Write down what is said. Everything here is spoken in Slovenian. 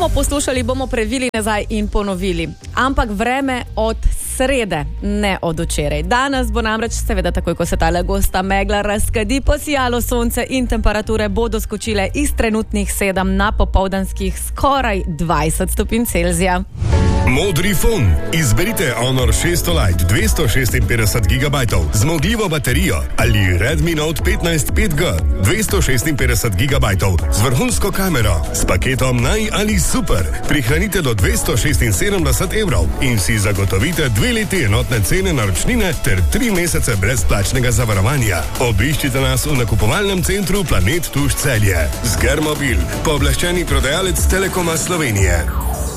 bomo poslušali, bomo previli nazaj in ponovili. Ampak vreme od srede, ne od včeraj. Danes bo namreč seveda takoj, ko se tale gosta megla razkadi, posijalo sonce in temperature bodo skočile iz trenutnih 7 na popoldanskih skoraj 20 stopinj Celzija. Modri fon. Izberite Honor 600 Lite 256 GB, zmogljivo baterijo ali Redmi Note 15 5G 256 GB z vrhunsko kamero, s paketom Naj ali Super. Prihranite do 276 evrov in si zagotovite 2 leti enotne cene naročnine ter 3 mesece brezplačnega zavarovanja. Obiščite nas v nakupovalnem centru Planet Tuš Celje. Zgermobil, pooblaščeni prodajalec Telekoma Slovenije.